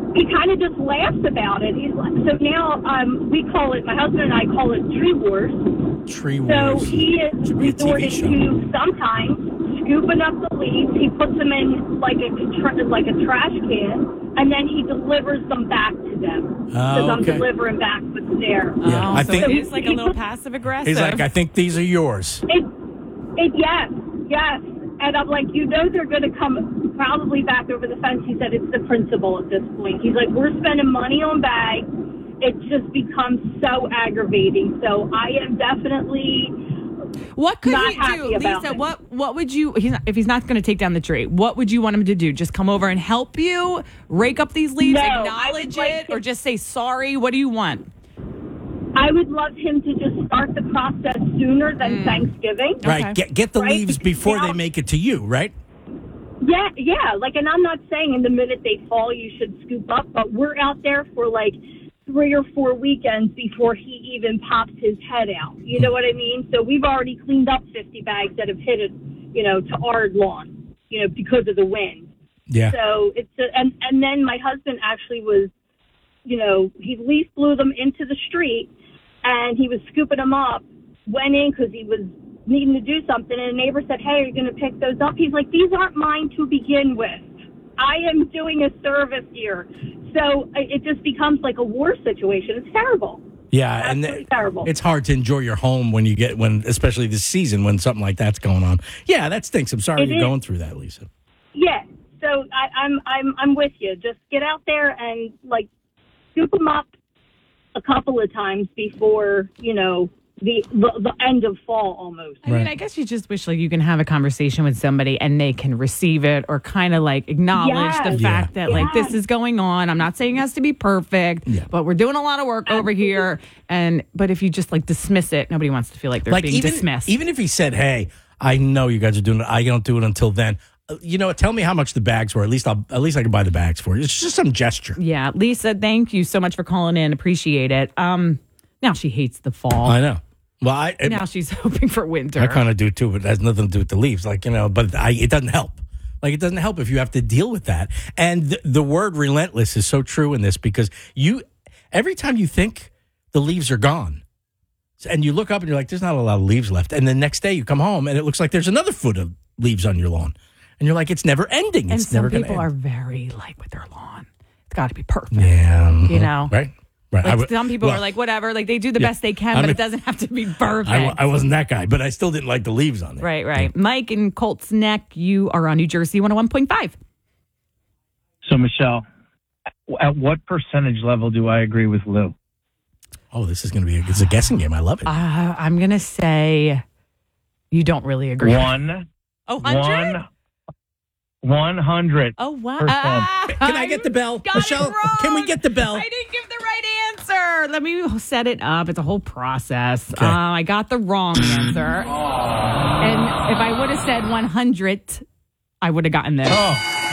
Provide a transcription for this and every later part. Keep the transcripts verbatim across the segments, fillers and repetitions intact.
he kind of just laughs about it. He's like, so now um, we call it, my husband and I call it tree wars. Tree So wars. he is Should be a T V resorted show. to sometimes scooping up the leaves. He puts them in like a tra- like a trash can, and then he delivers them back to them. Because Oh, I'm okay. delivering back what's there. Yeah, oh, I so think- it is like a little passive aggressive. He's like, I think these are yours. It, it, yes, yes. And I'm like, you know they're going to come probably back over the fence. He said it's the principal at this point. He's like, we're spending money on bags. It just becomes so aggravating. So I am definitely What could not he happy do, about Lisa? it. What what would you? He's not, if he's not going to take down the tree, what would you want him to do? Just come over and help you rake up these leaves, No, I acknowledge would like it, to- or just say sorry? What do you want? I would love him to just start the process sooner than Thanksgiving. Right. Okay. Get get the Right? leaves before Now- they make it to you, right? Yeah, yeah. Like, and I'm not saying in the minute they fall you should scoop up, but we're out there for like three or four weekends before he even pops his head out. You know what I mean? So we've already cleaned up fifty bags that have hit it, you know, to our lawn, you know, because of the wind. Yeah. So it's a, and and then my husband actually was, you know, he leaf blew them into the street, and he was scooping them up. Went in because he was needing to do something, and a neighbor said, "Hey, are you going to pick those up?" He's like, "These aren't mine to begin with. I am doing a service here." So it just becomes like a war situation. It's terrible. Yeah, and Absolutely th- terrible. it's hard to enjoy your home when you get when, especially this season when something like that's going on. Yeah, that stinks. I'm sorry It you're is. going through that, Lisa. Yeah. So I, I'm I'm I'm with you. Just get out there and like scoop them up a couple of times before you know the the, the end of fall almost. I mean, Right. I guess you just wish like you can have a conversation with somebody and they can receive it or kind of like acknowledge the Yes. fact that like Yes. this is going on. I'm not saying it has to be perfect, Yeah. but we're doing a lot of work over here. And but if you just like dismiss it, nobody wants to feel like they're Like being even dismissed. even if he said, "Hey, I know you guys are doing it. I don't do it until then." Uh, You know, what? Tell me how much the bags were. At least I'll at least I can buy the bags for you. It's just some gesture. yeah, Lisa, thank you so much for calling in. Appreciate it. Um, now she hates the fall. I know. Well, I it, now she's hoping for winter. I kind of do too, but it has nothing to do with the leaves. Like, you know, but I, it doesn't help. Like, it doesn't help if you have to deal with that. And the, the word relentless is so true in this because you, every time you think the leaves are gone and you look up and you're like, there's not a lot of leaves left. And the next day you come home and it looks like there's another foot of leaves on your lawn. And you're like, it's never ending. and It's some never going to people end. are very like with their lawn. It's got to be perfect. Yeah. mhm. You know? Right? Right. I Like w- some people well, are like, whatever, like they do the Yeah. best they can, I but mean- it doesn't have to be perfect. I, wa- I wasn't that guy, but I still didn't like the leaves on it. right, right. Mike in Colts Neck, you are on New Jersey one oh one point five. So, Michelle, at what percentage level do I agree with Lou? Oh, this is going to be a, it's a guessing game. I love it. Uh, I'm going to say you don't really agree. One, Oh, one hundred? one, one hundred. Oh, wow. Percent. Ah, Can I get the bell? got it Michelle, can we wrong. get the bell? I didn't give the right answer. Let me set it up. It's a whole process. Okay. Uh, I got the wrong answer. And if I would have said one hundred, I would have gotten this. Oh,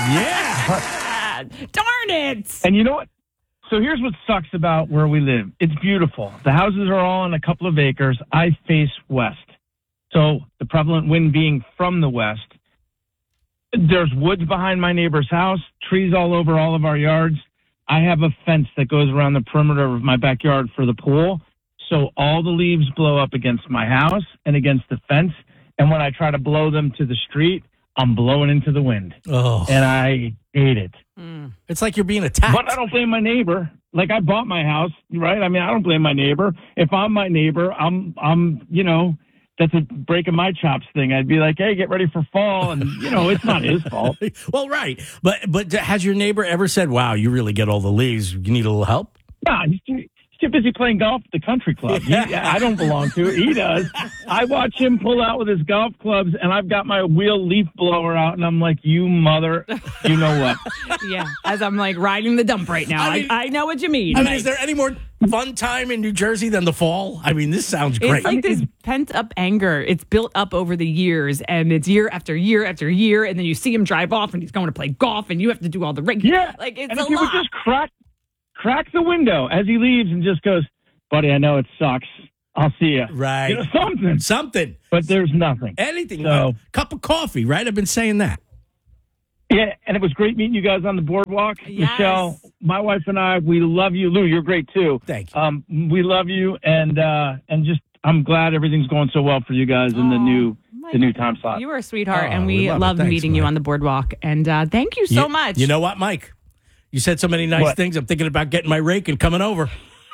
Yeah. Darn it. and you know what? So here's what sucks about where we live. It's beautiful. The houses are all on a couple of acres. I face west. So the prevalent wind being from the west. There's woods behind my neighbor's house, trees all over all of our yards. I have a fence that goes around the perimeter of my backyard for the pool. So all the leaves blow up against my house and against the fence. And when I try to blow them to the street, I'm blowing into the wind. Oh, And I hate it. it's like you're being attacked. But I don't blame my neighbor. Like, I bought my house, right? I mean, I don't blame my neighbor. If I'm my neighbor, I'm, I'm, you know, that's a breaking my chops thing. I'd be like, hey, get ready for fall. And, you know, it's not his fault. Well, right. But but has your neighbor ever said, wow, you really get all the leaves. You need a little help? Yeah, he's too, he's too busy playing golf at the country club. He, I don't belong to it. He does. I watch him pull out with his golf clubs, and I've got my wheel leaf blower out, and I'm like, you mother, you know what? Yeah, as I'm like riding the dump right now. I I, mean- I, know what you mean. I mean, is there any more fun time in New Jersey than the fall? I mean, this sounds great. It's like this pent up anger. It's built up over the years, and it's year after year after year. And then you see him drive off, and he's going to play golf, and you have to do all the regular. Yeah. like it's and a if you would lot. just crack, crack the window as he leaves and just goes, buddy, I know it sucks. I'll see you. Right. You know, something. Something. But there's nothing. Anything. So- A cup of coffee, right? I've been saying that. Yeah, and it was great meeting you guys on the boardwalk. Yes. Michelle, my wife and I, we love you. Lou, you're great too. Thank you. Um, we love you, and uh, and just I'm glad everything's going so well for you guys in the new the new time slot. You are a sweetheart, Oh, and we, we love love it. Thanks, meeting you Mike. on the boardwalk. And uh, thank you so You- much. You know what, Mike? You said so many nice What? things. I'm thinking about getting my rake and coming over.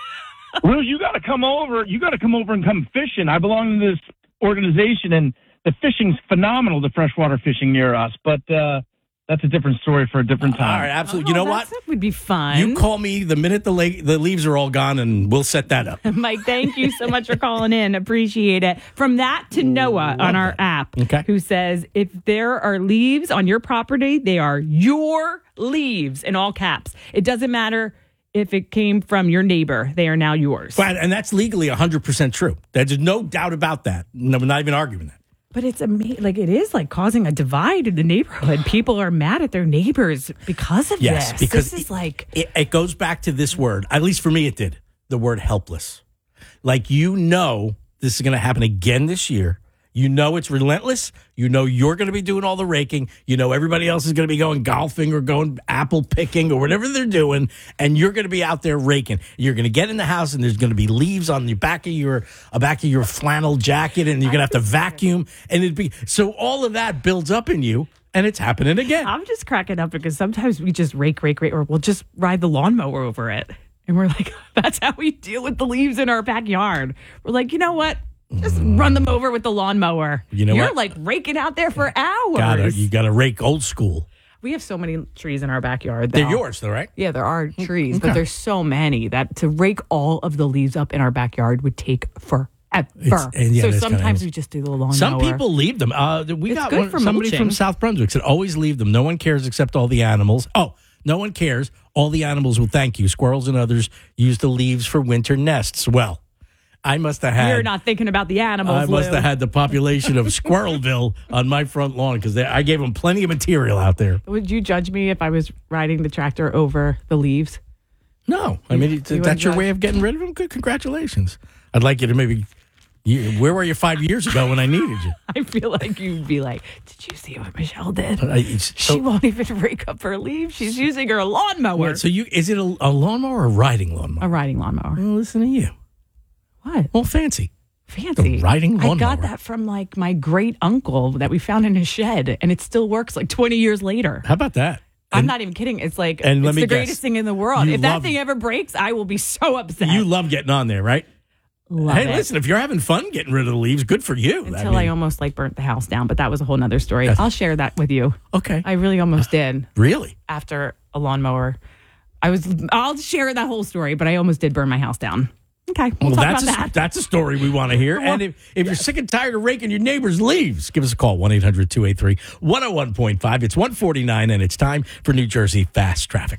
Lou, you got to come over. You got to come over and come fishing. I belong to this organization, and the fishing's phenomenal. The freshwater fishing near us, but uh, that's a different story for a different time. All right, absolutely. Oh, you know what? That would be fun. You call me the minute the la- the leaves are all gone, and we'll set that up. Mike, thank you so much for calling in. Appreciate it. From that to Noah on our app, Okay. who says, if there are leaves on your property, they are your leaves in all caps. It doesn't matter if it came from your neighbor. They are now yours. But, and that's legally one hundred percent true. There's no doubt about that. No, we're not even arguing that. But it's ama- like it is like causing a divide in the neighborhood. People are mad at their neighbors because of Yes, this. because this is like It, it goes back to this word. At least for me, it did. The word helpless. Like, you know this is going to happen again this year. You know it's relentless. You know you're going to be doing all the raking. You know everybody else is going to be going golfing or going apple picking or whatever they're doing, and you're going to be out there raking. You're going to get in the house, and there's going to be leaves on the back of your uh, back of your flannel jacket, and you're going to have to vacuum. And it'd be so all of that builds up in you, and it's happening again. I'm just cracking up because sometimes we just rake, rake, rake, or we'll just ride the lawnmower over it. And we're like, that's how we deal with the leaves in our backyard. We're like, you know what? Just run them over with the lawnmower. You know You're what? like raking out there for hours. Gotta, you got to rake old school. We have so many trees in our backyard. Though. They're yours, though, right? Yeah, there are trees, Okay. but there's so many that to rake all of the leaves up in our backyard would take forever. It's- and yeah, so that's kinda sometimes nice. we just do the lawnmower. Some people leave them. Uh, we It's got good one, for somebody mulching. from South Brunswick said always leave them. No one cares except all the animals. Oh, no one cares. All the animals will thank you. Squirrels and others use the leaves for winter nests. Well, I must have had. You're not thinking about the animals. I must Lou. have had the population of Squirrelville on my front lawn because I gave them plenty of material out there. Would you judge me if I was riding the tractor over the leaves? No, I mean it's, you that's your wouldn't way of getting rid of them. Good, congratulations. I'd like you to maybe. You, where were you five years ago when I needed you? I feel like you'd be like, did you see what Michelle did? I- it's- She so- won't even rake up her leaves. She's using her lawnmower. Wait, so you is it a, a lawnmower or a riding lawnmower? A riding lawnmower. Well, listen to you. What? Well, fancy. Fancy. A riding I lawnmower. got that from like my great uncle that we found in his shed, and it still works like twenty years later. How about that? I'm And not even kidding. It's like and it's let me the guess, greatest thing in the world. you If that love- thing ever breaks, I will be so upset. You love getting on there, right? Love hey, it. listen, if you're having fun getting rid of the leaves, good for you. Until I, mean, almost like burnt the house down, but that was a whole nother story. I'll share that with you. okay. I really almost did Really? after a lawnmower. I was. I'll share that whole story, but I almost did burn my house down. Okay, we'll Well, talk that's about a, that. that's a story we want to hear. And if, if you're sick and tired of raking your neighbor's leaves, give us a call, one eight hundred two eight three one oh one point five. It's one forty-nine, and it's time for New Jersey Fast Traffic.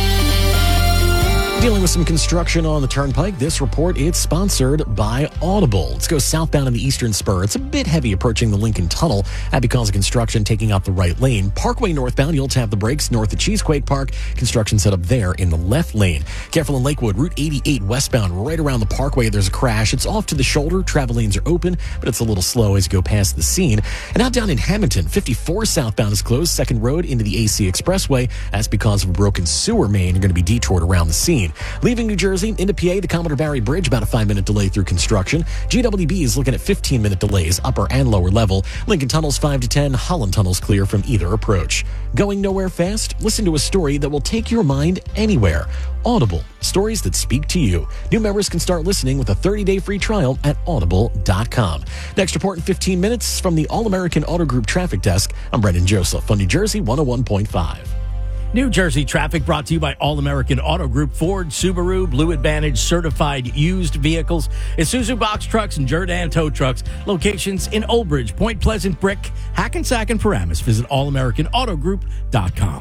Dealing with some construction on the turnpike. This report is sponsored by Audible. Let's go southbound in the eastern spur. It's a bit heavy approaching the Lincoln Tunnel. That because of construction taking out the right lane. Parkway northbound, you'll have the brakes north of Cheesequake Park. Construction set up there in the left lane. Careful in Lakewood, Route eighty-eight westbound, right around the Parkway. There's a crash. It's off to the shoulder. Travel lanes are open, but it's a little slow as you go past the scene. And out down in Hamilton, fifty-four southbound is closed. Second Road into the A C Expressway. That's because of a broken sewer main. You're going to be detoured around the scene. Leaving New Jersey into P A, the Commodore Barry Bridge, about a five-minute delay through construction. G W B is looking at fifteen-minute delays, upper and lower level. Lincoln Tunnel's five to ten. Holland Tunnel's clear from either approach. Going nowhere fast? Listen to a story that will take your mind anywhere. Audible. Stories that speak to you. New members can start listening with a thirty-day free trial at audible dot com. Next report in fifteen minutes from the All-American Auto Group Traffic Desk. I'm Brendan Joseph on New Jersey one oh one point five. New Jersey Traffic brought to you by All-American Auto Group, Ford, Subaru, Blue Advantage certified used vehicles, Isuzu box trucks, and Jordan tow trucks. Locations in Old Bridge, Point Pleasant, Brick, Hackensack, and Paramus. Visit all american auto group dot com.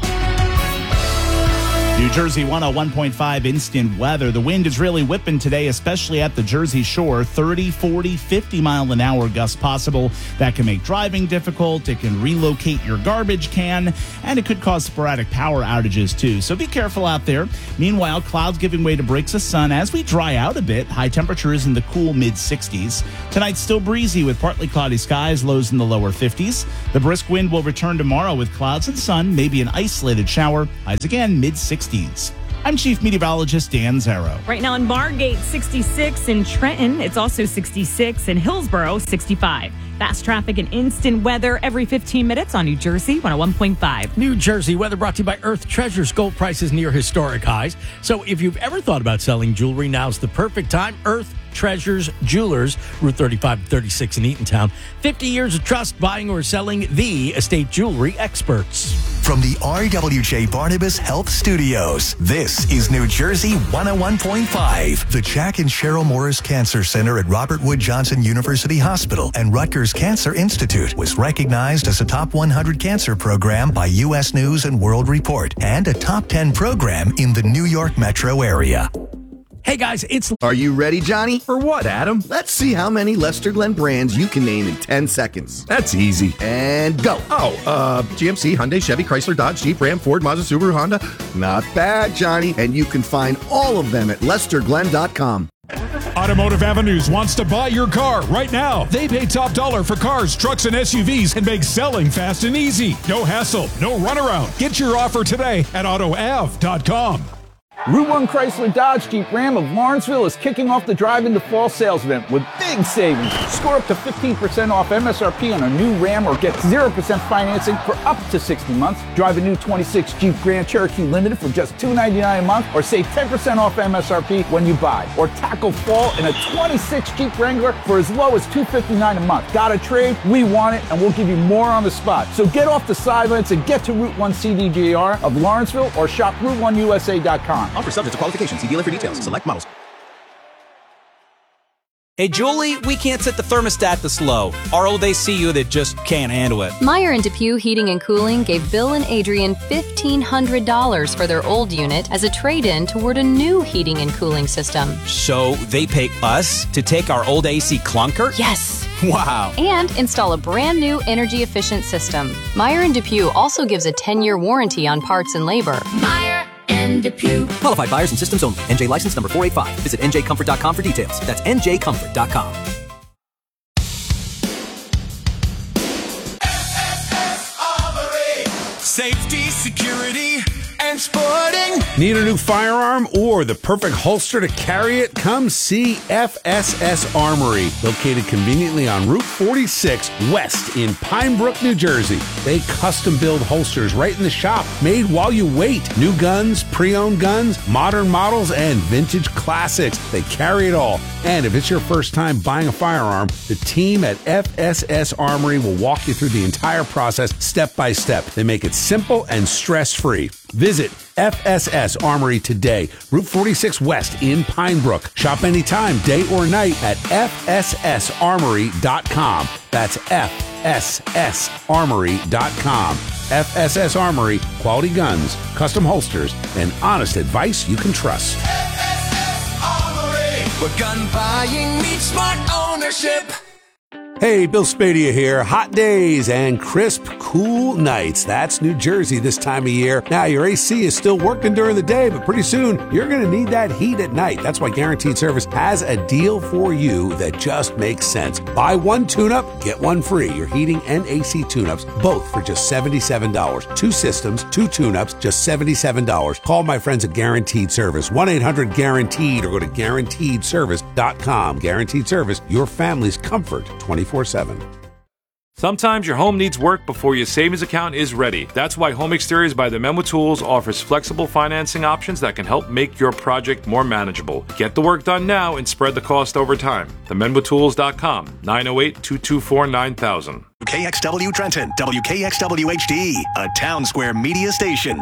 New Jersey one oh one point five instant weather. The wind is really whipping today, especially at the Jersey Shore. thirty, forty, fifty mile an hour gusts possible. That can make driving difficult. It can relocate your garbage can, and it could cause sporadic power outages too. So be careful out there. Meanwhile, clouds giving way to breaks of sun as we dry out a bit. High temperatures in the cool mid sixties. Tonight still breezy with partly cloudy skies, lows in the lower fifties. The brisk wind will return tomorrow with clouds and sun, maybe an isolated shower. Highs again mid sixties. ease. I'm Chief Meteorologist Dan Zarrow. Right now in Margate, sixty-six. In Trenton, it's also sixty-six. In Hillsborough, sixty-five. Fast traffic and instant weather every fifteen minutes on New Jersey one oh one point five. New Jersey weather brought to you by Earth Treasures. Gold prices near historic highs. So if you've ever thought about selling jewelry, now's the perfect time. Earth Treasures Jewelers, Route thirty-five to thirty-six in Eatontown. fifty years of trust buying or selling the estate jewelry experts. From the R W J Barnabas Health Studios, this is New Jersey one oh one point five. The Jack and Cheryl Morris Cancer Center at Robert Wood Johnson University Hospital and Rutgers Cancer Institute was recognized as a top one hundred cancer program by U S News and World Report and a top ten program in the New York metro area. Hey guys, it's... Are you ready, Johnny? For what, Adam? Let's see how many Lester Glenn brands you can name in ten seconds. That's easy. And go. Oh, uh, G M C, Hyundai, Chevy, Chrysler, Dodge, Jeep, Ram, Ford, Mazda, Subaru, Honda. Not bad, Johnny. And you can find all of them at lester glenn dot com. Automotive Avenues wants to buy your car right now. They pay top dollar for cars, trucks, and S U Vs and make selling fast and easy. No hassle, no runaround. Get your offer today at auto av dot com. Route one Chrysler Dodge Jeep Ram of Lawrenceville is kicking off the Drive into Fall sales event with big savings. Score up to fifteen percent off M S R P on a new Ram or get zero percent financing for up to sixty months. Drive a new twenty-six Jeep Grand Cherokee Limited for just two hundred ninety-nine dollars a month or save ten percent off M S R P when you buy. Or tackle fall in a twenty-six Jeep Wrangler for as low as two hundred fifty-nine dollars a month. Got a trade? We want it, and we'll give you more on the spot. So get off the sidelines and get to Route one C D J R of Lawrenceville or shop route one U S A dot com. Offer subject to qualification. See dealer for details. Select models. Hey, Julie, we can't set the thermostat this low. Or oh, they see you that just can't handle it. Meyer and DePue Heating and Cooling gave Bill and Adrian fifteen hundred dollars for their old unit as a trade-in toward a new heating and cooling system. So they pay us to take our old A C clunker? Yes. Wow. And install a brand new energy-efficient system. Meyer and DePue also gives a ten-year warranty on parts and labor. Meyer and DePue. Qualified buyers and systems only. N J license number four eight five. Visit N J comfort dot com for details. That's N J comfort dot com. Safety, security, and sporting. Need a new firearm or the perfect holster to carry it? Come see F S S Armory, located conveniently on Route forty-six West in Pine Brook, New Jersey. They custom build holsters right in the shop, made while you wait. New guns, pre-owned guns, modern models, and vintage classics. They carry it all. And if it's your first time buying a firearm, the team at F S S Armory will walk you through the entire process step by step. They make it simple and stress-free. Visit F S S Armory today, Route forty-six West in Pine Brook. Shop anytime, day or night at F S S armory dot com. That's F S S armory dot com. F S S Armory, quality guns, custom holsters, and honest advice you can trust. F S S Armory, where gun buying meets smart ownership. Hey, Bill Spadia here. Hot days and crisp, cool nights. That's New Jersey this time of year. Now, your A C is still working during the day, but pretty soon you're going to need that heat at night. That's why Guaranteed Service has a deal for you that just makes sense. Buy one tune-up, get one free. Your heating and A C tune-ups, both for just seventy-seven dollars. Two systems, two tune-ups, just seventy-seven dollars. Call my friends at Guaranteed Service, one eight hundred guaranteed, or go to guaranteed service dot com. Guaranteed Service, your family's comfort twenty-four seven. Sometimes your home needs work before your savings account is ready. That's why Home Exteriors by the Memo Tools offers flexible financing options that can help make your project more manageable. Get the work done now and spread the cost over time. the memo tools dot com, nine oh eight, two two four, nine thousand. K X W Trenton, W K X W H D, a Town Square media station.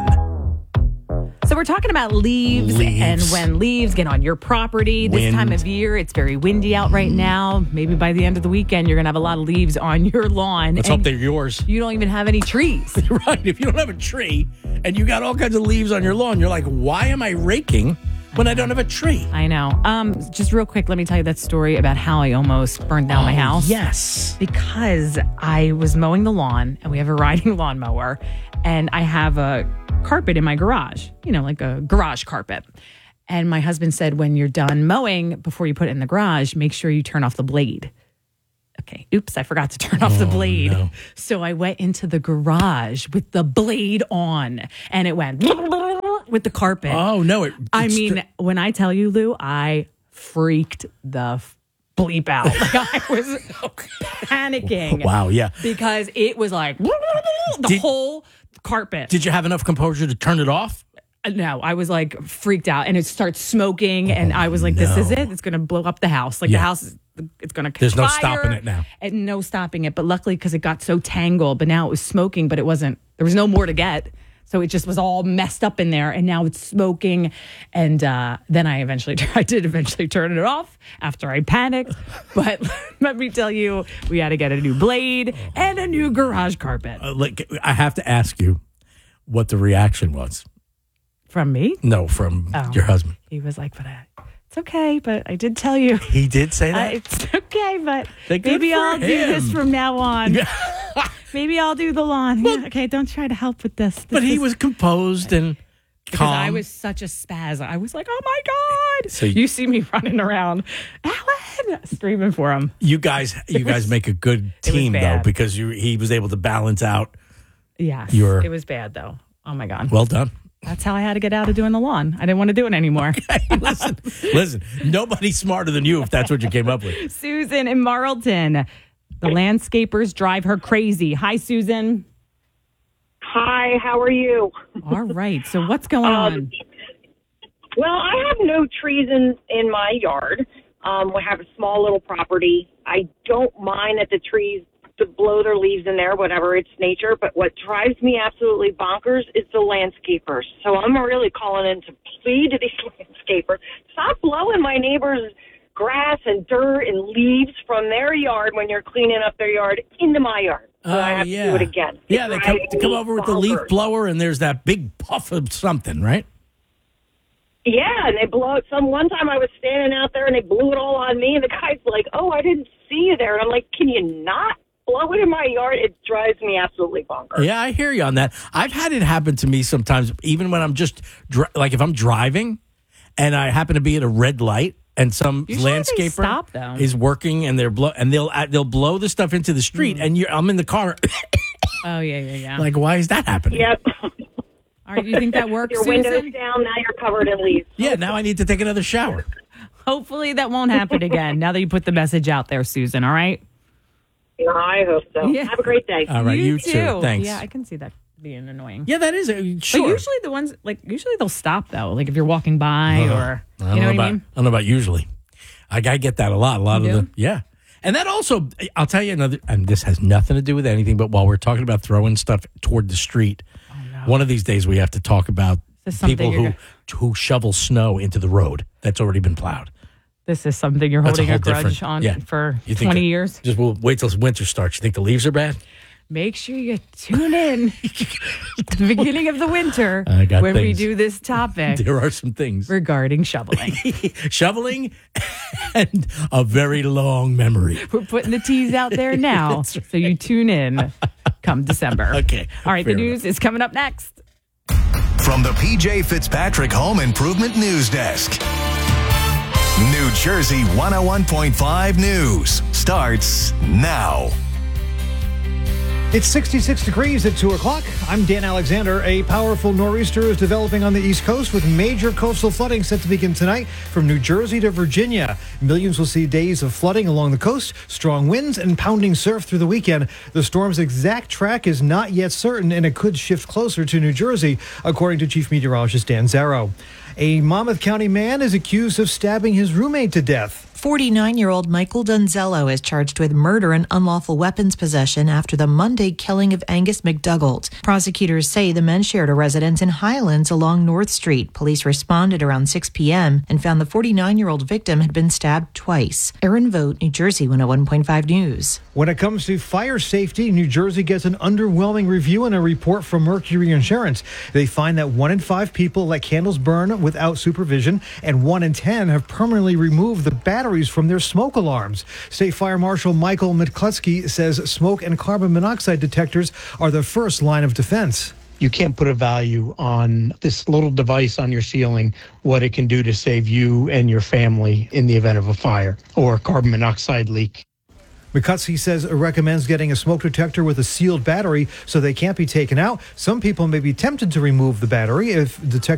So we're talking about leaves, Leaves. and when leaves get on your property this Wind. time of year. It's very windy out right now. Maybe by the end of the weekend, you're going to have a lot of leaves on your lawn. Let's and hope they're yours. You don't even have any trees. Right. If you don't have a tree and you got all kinds of leaves on your lawn, you're like, why am I raking when I don't have a tree? I know. Um, just real quick, let me tell you that story about how I almost burned down oh, my house. Yes. Because I was mowing the lawn, and we have a riding lawnmower, and I have a carpet in my garage, you know, like a garage carpet. And my husband said, when you're done mowing, before you put it in the garage, make sure you turn off the blade. Okay, oops, I forgot to turn off oh, the blade. So I went into the garage with the blade on, and it went, with the carpet. Oh, no. It, I it's mean, str- when I tell you, Lou, I freaked the f- bleep out. Like, I was panicking. Wow, yeah. Because it was like the Did- whole carpet. Did you have enough composure to turn it off? No, I was like freaked out, and it starts smoking, and I was like, "This is it. It's going to blow up the house. Like Yeah. the house, is, it's going to." There's no stopping it now. and no stopping it. But luckily, because it got so tangled, but now it was smoking, but it wasn't. There was no more to get, so it just was all messed up in there, and now it's smoking. And uh, then I eventually, I did eventually turn it off after I panicked. But let me tell you, we had to get a new blade and a new garage carpet Uh, like, I have to ask you what the reaction was. from me. No, from Oh. your husband. He was like, "But I, it's okay, but I did tell you." He did say Uh, that? it's okay, but Then good maybe for I'll do this him. from now on. Maybe I'll do the lawn. Yeah, okay, don't try to help with this. This But he is- was composed and because calm. I was such a spaz. I was like, "Oh my god!" So you, you- see me running around, Alan, screaming for him. You guys, you guys make a good was team, though, bad. because you, he was able to balance out. Yes, You're- it was bad though. Oh my god. Well done. That's how I had to get out of doing the lawn. I didn't want to do it anymore. listen, listen. Nobody's smarter than you if that's what you came up with. Susan in Marlton, the landscapers drive her crazy. Hi, Susan. Hi, how are you? All right. So what's going Um, on? Well, I have no trees in, in my yard. Um, we have a small little property. I don't mind that the trees to blow their leaves in there, whatever, it's nature. But what drives me absolutely bonkers is the landscapers. So I'm really calling in to plead to these landscapers. Stop blowing my neighbor's grass and dirt and leaves from their yard when you're cleaning up their yard into my yard. So I Oh, have yeah. to do it again. Yeah, It they come, drives they come me over with the leaf bonkers. blower, and there's that big puff of something, right? Yeah, and they blow it. Some one time I was standing out there and they blew it all on me, and the guy's like, "Oh, I didn't see you there." And I'm like, "Can you not blow it in my yard?" It drives me absolutely bonkers. Yeah, I hear you on that. I've had it happen to me sometimes, even when I'm just dri- like if I'm driving and I happen to be at a red light and some Usually they landscaper stop, though. is working and they're blow and they'll uh, they'll blow the stuff into the street, and you're, I'm in the car. Oh, yeah, yeah, yeah. Like, why is that happening? Yep. All right, you think that works, Your windows Susan? down, now you're covered in leaves. Yeah, now I need to take another shower. Hopefully that won't happen again now that you put the message out there, Susan, all right? Yeah, I hope so. Yeah. Have a great day. All right, you, too. Thanks. Yeah, I can see that being annoying. Yeah, that is a, sure. But usually the ones, like, usually they'll stop, though. Like, if you're walking by Uh, or, I don't you know, what about, I mean? I don't know about usually. I, I get that a lot. A lot You of do? the yeah, and that also I'll tell you another. And this has nothing to do with anything. But while we're talking about throwing stuff toward the street, one of these days we have to talk about Is this something people you're who who shovel snow into the road that's already been plowed. This is something you're That's a holding a, whole grudge different- on yeah. for You think twenty that- years. Just we'll wait till winter starts. You think the leaves are bad? Make sure you tune in at the beginning of the winter I got when we things. do this topic There are some things regarding shoveling. shoveling and a very long memory. We're putting the teas out there now, so you tune in come December. Okay. All right, fair the news is coming up next. From the P J Fitzpatrick Home Improvement News Desk. New Jersey one oh one point five News starts now. It's sixty-six degrees at two o'clock. I'm Dan Alexander. A powerful nor'easter is developing on the East Coast with major coastal flooding set to begin tonight from New Jersey to Virginia. Millions will see days of flooding along the coast, strong winds, and pounding surf through the weekend. The storm's exact track is not yet certain, and it could shift closer to New Jersey, according to Chief Meteorologist Dan Zarrow. A Monmouth County man is accused of stabbing his roommate to death. forty-nine-year-old Michael Donzello is charged with murder and unlawful weapons possession after the Monday killing of Angus McDougald. Prosecutors say the men shared a residence in Highlands along North Street. Police responded around six p.m. and found the forty-nine-year-old victim had been stabbed twice. Erin Vogt, New Jersey one oh one point five News. When it comes to fire safety, New Jersey gets an underwhelming review in a report from Mercury Insurance. They find that one in five people let candles burn without supervision, and one in ten have permanently removed the batteries from their smoke alarms. State Fire Marshal Michael Mitkletzky says smoke and carbon monoxide detectors are the first line of defense. You can't put a value on this little device on your ceiling, what it can do to save you and your family in the event of a fire or a carbon monoxide leak. McCutsky says it recommends getting a smoke detector with a sealed battery so they can't be taken out. Some people may be tempted to remove the battery if detectors